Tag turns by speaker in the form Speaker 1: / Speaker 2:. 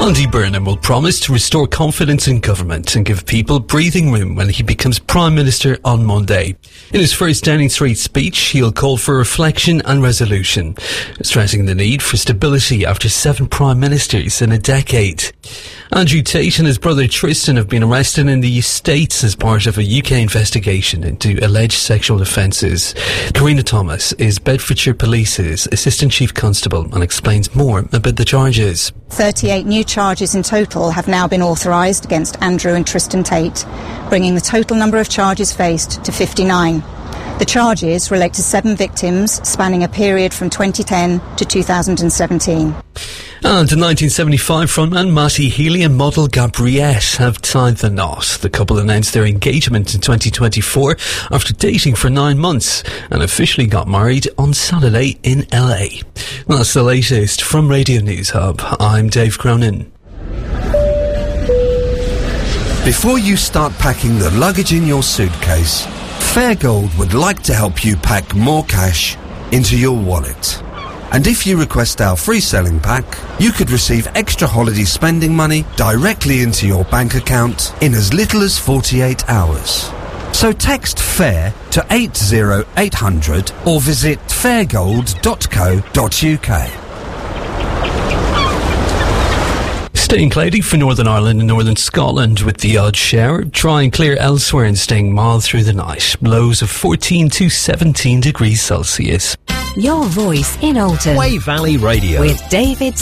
Speaker 1: Andy Burnham will promise to restore confidence in government and give people breathing room when he becomes Prime Minister on Monday. In his first Downing Street speech, he'll call for reflection and resolution, stressing the need for stability after 7 Prime Ministers in a decade. Andrew Tate and his brother Tristan have been arrested in the States as part of a UK investigation into alleged sexual offences. Karina Thomas is Bedfordshire Police's Assistant Chief Constable and explains more about the charges.
Speaker 2: 38 new charges in total have now been authorised against Andrew and Tristan Tate, bringing the total number of charges faced to 59. The charges relate to 7 victims spanning a period from 2010 to 2017.
Speaker 1: And in 1975, frontman Matty Healy and model Gabriette have tied the knot. The couple announced their engagement in 2024 after dating for 9 months and officially got married on Saturday in LA. That's the latest from Radio News Hub. I'm Dave Cronin.
Speaker 3: Before you start packing the luggage in your suitcase, Fairgold would like to help you pack more cash into your wallet. And if you request our free selling pack, you could receive extra holiday spending money directly into your bank account in as little as 48 hours. So text FAIR to 80800 or visit fairgold.co.uk.
Speaker 1: Staying cloudy for Northern Ireland and Northern Scotland with the odd shower. Dry and clear elsewhere and staying mild through the night. Lows of 14 to 17 degrees Celsius.
Speaker 4: Your voice in Alton.
Speaker 5: Way Valley Radio.
Speaker 4: With David